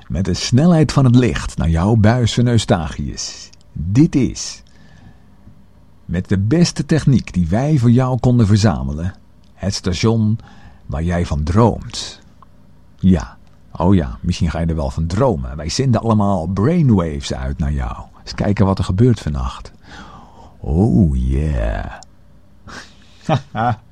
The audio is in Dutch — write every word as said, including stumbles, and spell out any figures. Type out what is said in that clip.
met de snelheid van het licht naar jouw buis van Eustachius. Dit is, met de beste techniek die wij voor jou konden verzamelen, het station waar jij van droomt. Ja, oh ja, misschien ga je er wel van dromen. Wij zenden allemaal brainwaves uit naar jou. Eens kijken wat er gebeurt vannacht. Oh yeah. Haha.